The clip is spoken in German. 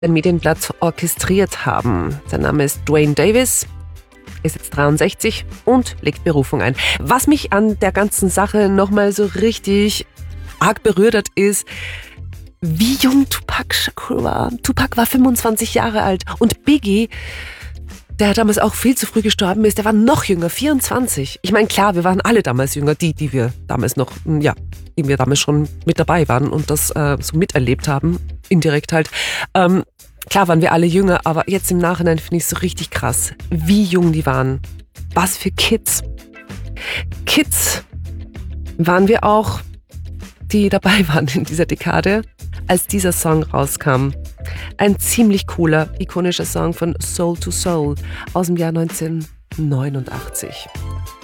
ein Medienblatt orchestriert haben. Sein Name ist Duane Davis, ist jetzt 63 und legt Berufung ein. Was mich an der ganzen Sache nochmal so richtig arg berührt hat, ist, wie jung Tupac Shakur war. Tupac war 25 Jahre alt und Biggie, der damals auch viel zu früh gestorben ist, der war noch jünger, 24. Ich meine, klar, wir waren alle damals jünger, die wir damals noch, die wir damals schon mit dabei waren und das so miterlebt haben, indirekt halt. Klar waren wir alle jünger, aber jetzt im Nachhinein finde ich es so richtig krass, wie jung die waren. Was für Kids. Kids waren wir auch, die dabei waren in dieser Dekade, als dieser Song rauskam. Ein ziemlich cooler, ikonischer Song von Soul II Soul aus dem Jahr 1989.